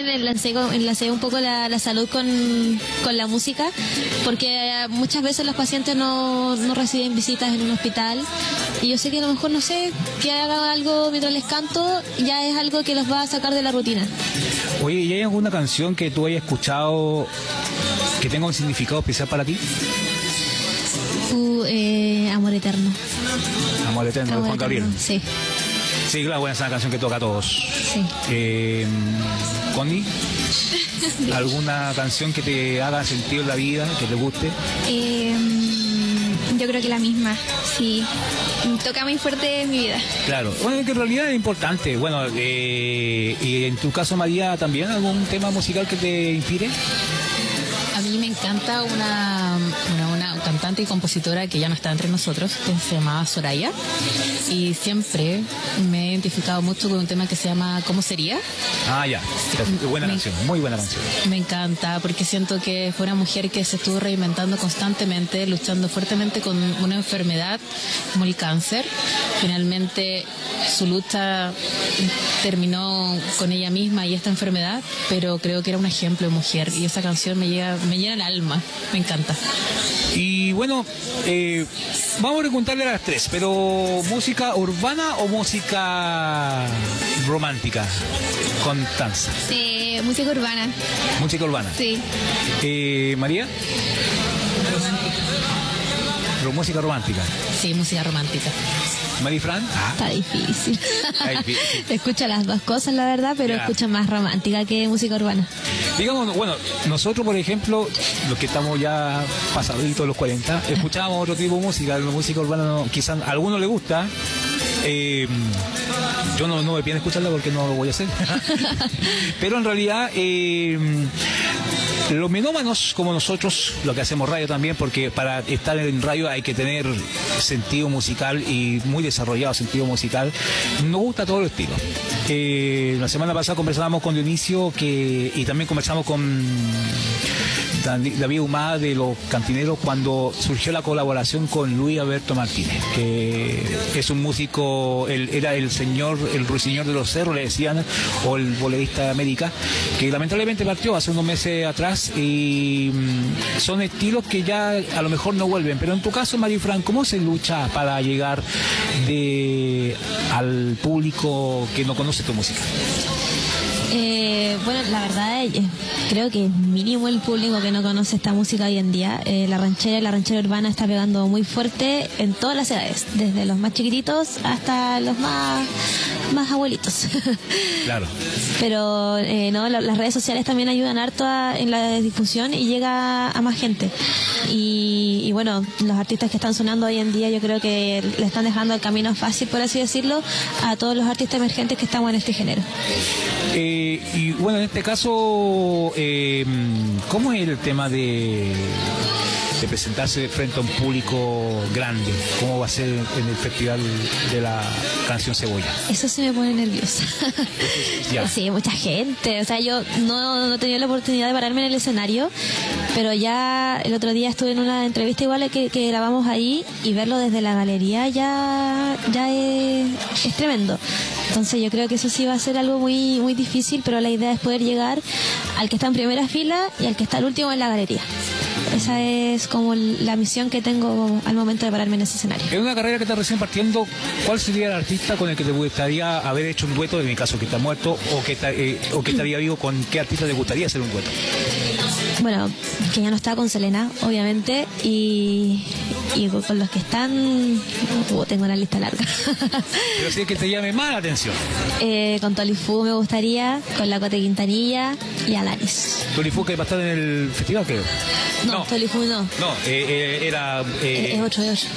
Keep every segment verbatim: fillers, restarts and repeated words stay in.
también enlacé, enlacé un poco la, la salud con, con la música, porque muchas veces los pacientes no, no reciben visitas en un hospital, y yo sé que a lo mejor, no sé, que hagan algo mientras les canto, ya es algo que los va a sacar de la rutina. Oye, ¿y hay alguna canción que tú hayas escuchado que tenga un significado especial para ti? Uh, eh, Amor Eterno. Amor Eterno, Amor de Juan Eterno, Gabriel. sí. Sí, claro, buena, es una canción que toca a todos. Sí. Eh, Connie, ¿alguna canción que te haga sentido en la vida, que te guste? Eh, yo creo que la misma, sí. Toca muy fuerte en mi vida. Claro, bueno, que en realidad es importante. Bueno, eh, y en tu caso, María, ¿también algún tema musical que te inspire? A mí me encanta una, una, una cantante y compositora que ya no está entre nosotros, que se llamaba Soraya, y siempre me he identificado mucho con un tema que se llama ¿Cómo sería? Ah, ya, buena me, canción, muy buena canción. Me encanta porque siento que fue una mujer que se estuvo reinventando constantemente, luchando fuertemente con una enfermedad como el cáncer. Finalmente su lucha terminó con ella misma y esta enfermedad, pero creo que era un ejemplo de mujer, y esa canción me llega, me llena el alma, me encanta. Y bueno, eh, vamos a preguntarle a las tres, pero ¿música urbana o música romántica? Constanza. Eh, música urbana. Música urbana. Sí. Eh, María. Ro- música romántica. Sí, música romántica. Marifran. Ah, Está difícil. está difícil. Escucha las dos cosas, la verdad, pero Ya. escucha más romántica que música urbana. Digamos, bueno, nosotros, por ejemplo, los que estamos ya pasaditos de los cuarenta, escuchábamos otro tipo de música. La música urbana no, quizás a algunos les gusta. Eh, yo no, no me piden escucharla porque no lo voy a hacer. Pero en realidad, eh, los melómanos como nosotros, lo que hacemos radio también, porque para estar en radio hay que tener sentido musical y muy desarrollado sentido musical, nos gusta todo el estilo. Eh, la semana pasada conversábamos con Dionisio que, y también conversamos con David Humada de Los Cantineros cuando surgió la colaboración con Luis Alberto Martínez, que es un músico, él era el señor, el ruiseñor de los cerros, le decían, o el bolerista de América, que lamentablemente partió hace unos meses atrás, y mm, son estilos que ya a lo mejor no vuelven. Pero en tu caso, Marifran, ¿cómo se lucha para llegar de al público que no conoce tu música? Eh, bueno, la verdad, eh, creo que es mínimo el público que no conoce esta música hoy en día. Eh, la ranchera y la ranchera urbana está pegando muy fuerte en todas las edades, desde los más chiquititos hasta los más, más abuelitos. Claro. Pero eh, no, la- las redes sociales también ayudan harto a- en la difusión y llega a más gente. Y, y bueno, los artistas que están sonando hoy en día, yo creo que le están dejando el camino fácil, por así decirlo, a todos los artistas emergentes que estamos en este género. Eh, y bueno, en este caso, eh, ¿cómo es el tema de, de presentarse frente a un público grande? ¿Cómo va a ser en el festival de la canción Cebolla? Eso sí me pone nerviosa. Ya. Sí, mucha gente. O sea, yo no, no he tenido la oportunidad de pararme en el escenario, pero ya el otro día estuve en una entrevista igual que, que grabamos ahí, y verlo desde la galería ya, ya es, es tremendo. Entonces yo creo que eso sí va a ser algo muy, muy difícil, pero la idea es poder llegar al que está en primera fila y al que está al último en la galería. Esa es como la misión que tengo al momento de pararme en ese escenario. En una carrera que está recién partiendo, ¿cuál sería el artista con el que te gustaría haber hecho un dueto, en mi caso que está muerto, o que, está, eh, o que estaría vivo? ¿Con qué artista te gustaría hacer un dueto? Bueno, que ya no está con Selena, obviamente, y, y con los que están, uh, tengo una lista larga. Pero sí que te llame más la atención. eh, con Tolifu me gustaría, con la Cote Quintanilla y Alanis. Tolifu, que va a estar en el festival, creo. No, Tolifu no. No, eh, eh, era... eh, es otro, es otro.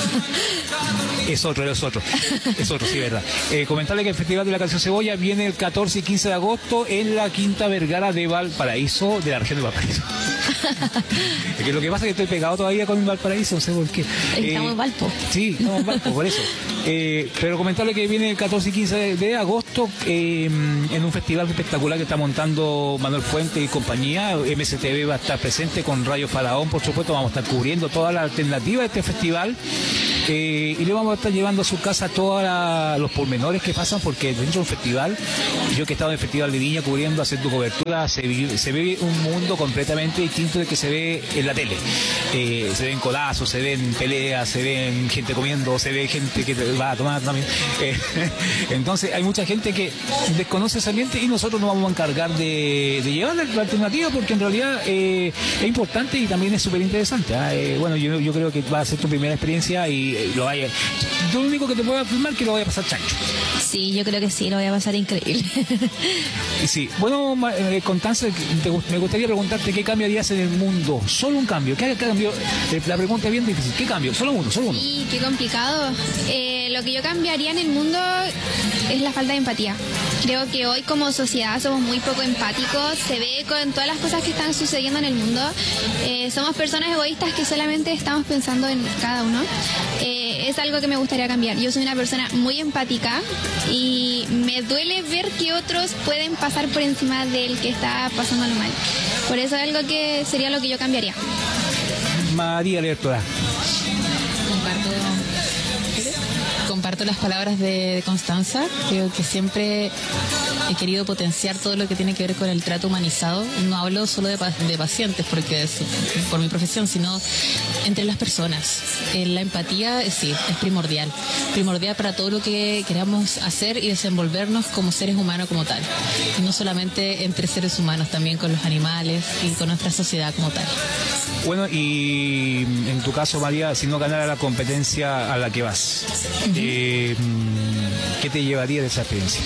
Es otro, es otro. Es otro, sí, verdad. Eh, comentarle que el Festival de la Canción Cebolla viene el catorce y quince de agosto en la Quinta Vergara de Valparaíso, de la región de Valparaíso. Es que lo que pasa es que estoy pegado todavía con Valparaíso, no sé por qué. Estamos en Valpo. Sí, estamos en Valpo, por eso. Eh, pero comentarle que viene el catorce y quince de, de agosto eh, en un festival espectacular que está montando Manuel Fuente y compañía. M S T V va a estar presente con Radio Faraón, por supuesto. Vamos a estar cubriendo toda la alternativa de este festival. eh, y le vamos a estar llevando a su casa todos los pormenores que pasan, porque dentro de un festival, yo que he estado en el Festival de Viña cubriendo, haciendo cobertura, se, vive, se ve un mundo completamente distinto del que se ve en la tele. Eh, se ven codazos, se ven peleas, se ven gente comiendo, se ve gente que va a tomar también. Eh, entonces hay mucha gente que desconoce ese ambiente y nosotros nos vamos a encargar de, de llevar la alternativa, porque en realidad eh, es importante y también es súper interesante. ¿eh? Eh, bueno, yo, yo creo que va a ser tu primera experiencia y eh, lo vaya. Yo lo único que te puedo afirmar es que lo voy a pasar chancho. Sí, yo creo que sí, lo voy a pasar increíble. Sí, bueno, eh, Constanza, te, me gustaría preguntarte qué cambio harías en el mundo. Solo un cambio. ¿Qué, qué cambio? Eh, la pregunta es bien difícil. ¿Qué cambio? Solo uno, solo uno. Sí, qué complicado. Eh, lo que yo cambiaría en el mundo es la falta de empatía. Creo que hoy como sociedad somos muy poco empáticos, se ve con todas las cosas que están sucediendo en el mundo. Eh, somos personas egoístas que solamente estamos pensando en cada uno. Eh, es algo que me gustaría cambiar. Yo soy una persona muy empática y me duele ver que otros pueden pasar por encima del que está pasándolo mal. Por eso es algo que sería lo que yo cambiaría. María Lertora. Comparto, comparto las palabras de Constanza. Creo que siempre he querido potenciar todo lo que tiene que ver con el trato humanizado. No hablo solo de, de pacientes, porque es por mi profesión, sino entre las personas. Eh, la empatía, eh, sí, es primordial. Primordial para todo lo que queramos hacer y desenvolvernos como seres humanos como tal. Y no solamente entre seres humanos, también con los animales y con nuestra sociedad como tal. Bueno, y en tu caso, María, si no ganara la competencia a la que vas, uh-huh. eh, ¿qué te llevaría de esa experiencia?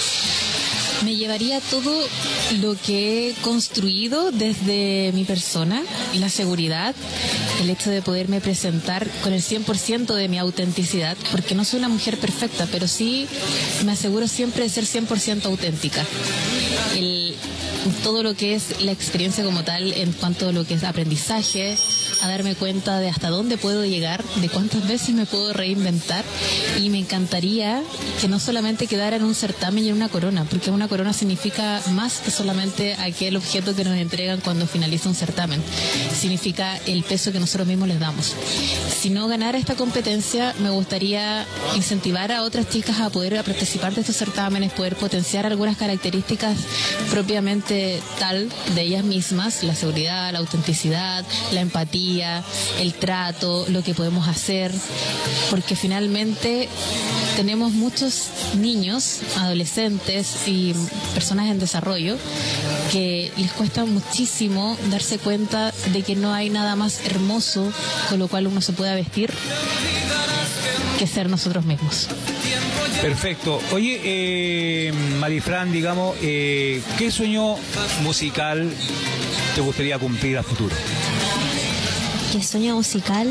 Me llevaría todo lo que he construido desde mi persona, la seguridad, el hecho de poderme presentar con el cien por ciento de mi autenticidad, porque no soy una mujer perfecta, pero sí me aseguro siempre de ser cien por ciento auténtica. El, todo lo que es la experiencia como tal en cuanto a lo que es aprendizaje, a darme cuenta de hasta dónde puedo llegar, de cuántas veces me puedo reinventar, y me encantaría que no solamente quedara en un certamen y en una corona, porque una corona significa más que solamente aquel objeto que nos entregan cuando finaliza un certamen, significa el peso que nosotros mismos les damos. Si no ganara esta competencia, me gustaría incentivar a otras chicas a poder participar de estos certámenes, poder potenciar algunas características propiamente tal de ellas mismas, la seguridad, la autenticidad, la empatía, el trato, lo que podemos hacer, porque finalmente tenemos muchos niños, adolescentes y personas en desarrollo que les cuesta muchísimo darse cuenta de que no hay nada más hermoso con lo cual uno se pueda vestir que ser nosotros mismos. Perfecto. Oye, eh, Marifran, digamos, eh, ¿qué sueño musical te gustaría cumplir a futuro? ¿Qué sueño musical?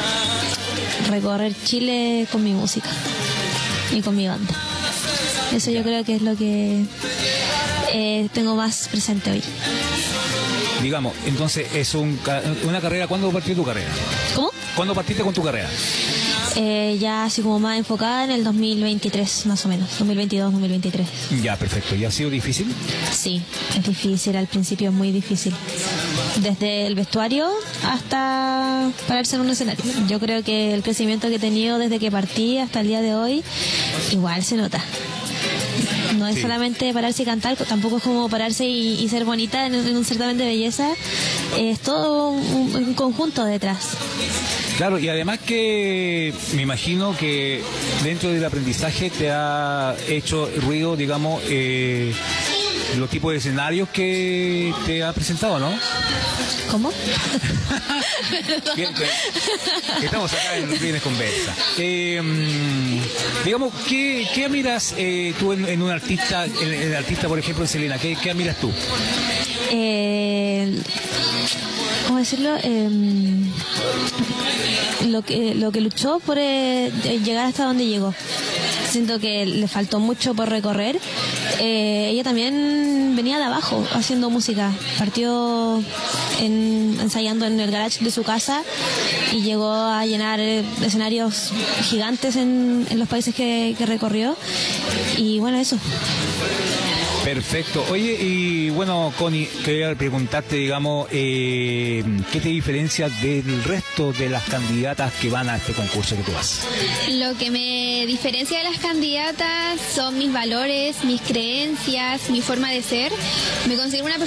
Recorrer Chile con mi música y con mi banda. Eso yo creo que es lo que eh, tengo más presente hoy. Digamos, entonces es un, una carrera. ¿Cuándo partiste tu carrera? ¿Cómo? ¿Cuándo partiste con tu carrera? Eh, ya así como más enfocada en el dos mil veintitrés, más o menos, dos mil veintidós, dos mil veintitrés. Ya, perfecto. ¿Y ha sido difícil? Sí, es difícil, al principio es muy difícil. Desde el vestuario hasta pararse en un escenario. Yo creo que el crecimiento que he tenido desde que partí hasta el día de hoy, igual se nota. No es sí. solamente pararse y cantar, tampoco es como pararse y, y ser bonita en, en un certamen de belleza. Es todo un, un conjunto detrás. Claro, y además que me imagino que dentro del aprendizaje te ha hecho ruido, digamos, eh, los tipos de escenarios que te ha presentado, ¿no? ¿Cómo? Bien, estamos acá en Bienes Conversa. Eh, digamos, ¿qué, qué admiras eh, tú en, en un artista, en, en el artista, por ejemplo, en Selena? ¿Qué, qué admiras tú? Eh, ¿Cómo decirlo? Eh, lo que lo que luchó por eh, llegar hasta donde llegó. Siento que le faltó mucho por recorrer. Eh, ella también venía de abajo haciendo música. Partió en, ensayando en el garage de su casa y llegó a llenar escenarios gigantes en, en los países que, que recorrió. Y bueno, eso. Perfecto. Oye, y bueno, Connie, quería preguntarte, digamos, eh, ¿qué te diferencia del resto de las candidatas que van a este concurso que tú vas? Lo que me diferencia de las candidatas son mis valores, mis creencias, mi forma de ser. Me considero una